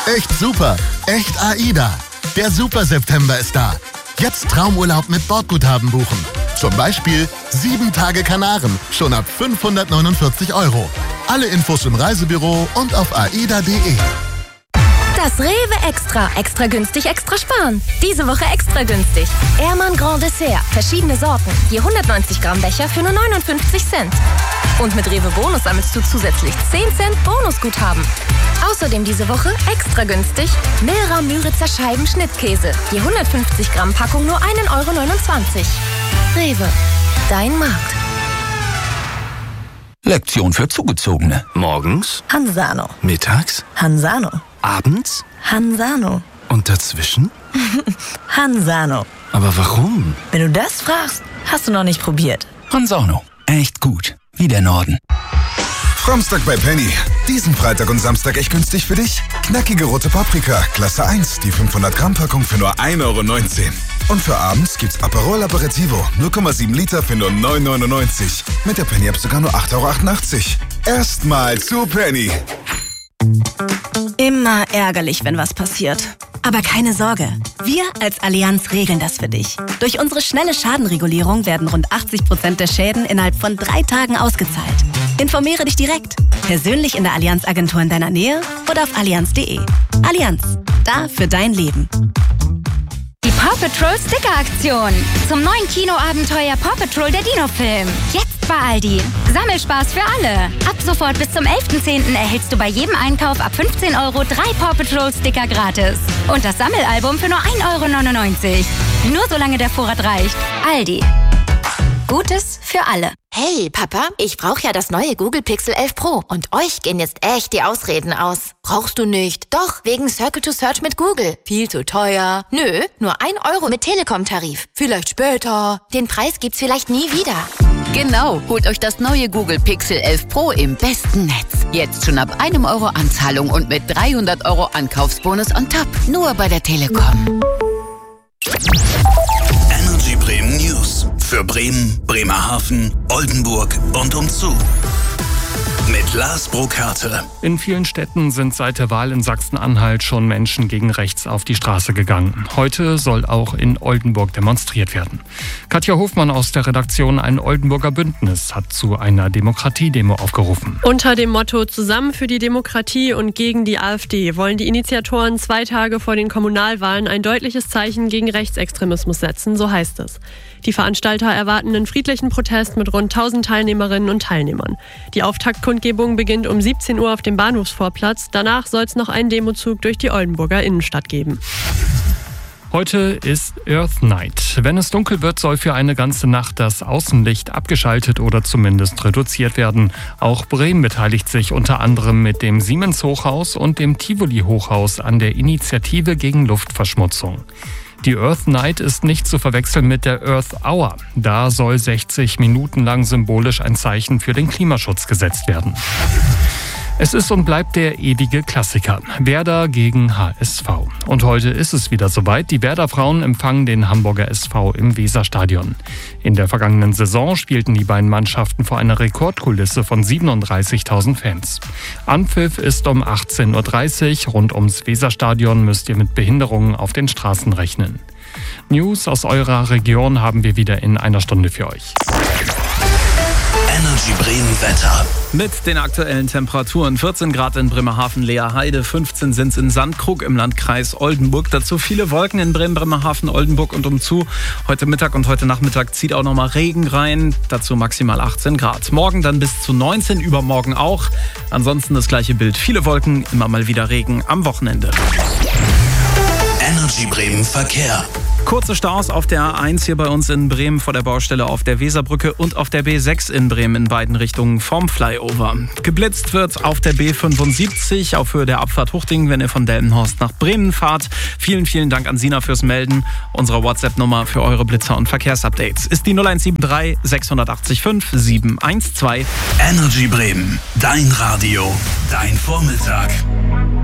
Echt super. Echt AIDA. Der Super September ist da. Jetzt Traumurlaub mit Bordguthaben buchen. Zum Beispiel 7 Tage Kanaren, schon ab 549 €. Alle Infos im Reisebüro und auf aida.de. Das Rewe Extra. Extra günstig, extra sparen. Diese Woche extra günstig. Ehrmann Grand Dessert. Verschiedene Sorten. Je 190 Gramm Becher für nur 59 Cent. Und mit Rewe Bonus sammelst du zusätzlich 10 Cent Bonusguthaben. Außerdem diese Woche extra günstig Milra Müritzer Scheiben Schnittkäse. Je 150 Gramm Packung nur 1,29 €. Rewe. Dein Markt. Lektion für Zugezogene. Morgens? Hansano. Mittags? Hansano. Abends? Hansano. Und dazwischen? Hansano. Aber warum? Wenn du das fragst, hast du noch nicht probiert. Hansano. Echt gut. Wie der Norden. Samstag bei Penny. Diesen Freitag und Samstag echt günstig für dich. Knackige rote Paprika, Klasse 1, die 500 Gramm Packung für nur 1,19 €. Und für abends gibt's Aperol Aperitivo, 0,7 Liter für nur 9,99 €. Mit der Penny-App sogar nur 8,88 €. Erstmal zu Penny. Immer ärgerlich, wenn was passiert. Aber keine Sorge, wir als Allianz regeln das für dich. Durch unsere schnelle Schadenregulierung werden rund 80% der Schäden innerhalb von 3 Tagen ausgezahlt. Informiere dich direkt, persönlich in der Allianz-Agentur in deiner Nähe oder auf allianz.de. Allianz, da für dein Leben. Die Paw Patrol Sticker-Aktion. Zum neuen Kinoabenteuer Paw Patrol der Dino-Film. Jetzt bei Aldi. Sammelspaß für alle. Ab sofort bis zum 11.10. erhältst du bei jedem Einkauf ab 15 € 3 Paw Patrol Sticker gratis. Und das Sammelalbum für nur 1,99 €. Nur solange der Vorrat reicht. Aldi. Gutes für alle. Hey, Papa, ich brauche ja das neue Google Pixel 11 Pro. Und euch gehen jetzt echt die Ausreden aus. Brauchst du nicht. Doch, wegen Circle to Search mit Google. Viel zu teuer. Nö, nur 1 € mit Telekom-Tarif. Vielleicht später. Den Preis gibt's vielleicht nie wieder. Genau, holt euch das neue Google Pixel 11 Pro im besten Netz. Jetzt schon ab 1 € Anzahlung und mit 300 € Ankaufsbonus on top. Nur bei der Telekom. Energy Bremen News. Für Bremen, Bremerhaven, Oldenburg und umzu. Mit Lars Burkhardt. In vielen Städten sind seit der Wahl in Sachsen-Anhalt schon Menschen gegen rechts auf die Straße gegangen. Heute soll auch in Oldenburg demonstriert werden. Katja Hofmann aus der Redaktion Ein Oldenburger Bündnis hat zu einer Demokratiedemo aufgerufen. Unter dem Motto Zusammen für die Demokratie und gegen die AfD wollen die Initiatoren 2 Tage vor den Kommunalwahlen ein deutliches Zeichen gegen Rechtsextremismus setzen, so heißt es. Die Veranstalter erwarten einen friedlichen Protest mit rund 1000 Teilnehmerinnen und Teilnehmern. Die Auftaktkundgebung beginnt um 17 Uhr auf dem Bahnhofsvorplatz. Danach soll es noch einen Demozug durch die Oldenburger Innenstadt geben. Heute ist Earth Night. Wenn es dunkel wird, soll für eine ganze Nacht das Außenlicht abgeschaltet oder zumindest reduziert werden. Auch Bremen beteiligt sich unter anderem mit dem Siemens Hochhaus und dem Tivoli Hochhaus an der Initiative gegen Luftverschmutzung. Die Earth Night ist nicht zu verwechseln mit der Earth Hour. Da soll 60 Minuten lang symbolisch ein Zeichen für den Klimaschutz gesetzt werden. Es ist und bleibt der ewige Klassiker. Werder gegen HSV. Und heute ist es wieder soweit. Die Werder-Frauen empfangen den Hamburger SV im Weserstadion. In der vergangenen Saison spielten die beiden Mannschaften vor einer Rekordkulisse von 37.000 Fans. Anpfiff ist um 18:30 Uhr. Rund ums Weserstadion müsst ihr mit Behinderungen auf den Straßen rechnen. News aus eurer Region haben wir wieder in einer Stunde für euch. Energy Bremen Wetter. Mit den aktuellen Temperaturen 14 Grad in Bremerhaven, Leerheide, 15 sind es in Sandkrug im Landkreis Oldenburg. Dazu viele Wolken in Bremen, Bremerhaven, Oldenburg und umzu. Heute Mittag und heute Nachmittag zieht auch nochmal Regen rein. Dazu maximal 18 Grad. Morgen dann bis zu 19, übermorgen auch. Ansonsten das gleiche Bild. Viele Wolken, immer mal wieder Regen am Wochenende. Energy Bremen Verkehr. Kurze Staus auf der A1 hier bei uns in Bremen vor der Baustelle auf der Weserbrücke und auf der B6 in Bremen in beiden Richtungen vom Flyover. Geblitzt wird auf der B75 auf Höhe der Abfahrt Huchting, wenn ihr von Delmenhorst nach Bremen fahrt. Vielen, vielen Dank an Sina fürs Melden. Unsere WhatsApp-Nummer für eure Blitzer- und Verkehrsupdates ist die 0173 685 712. Energy Bremen, dein Radio, dein Vormittag.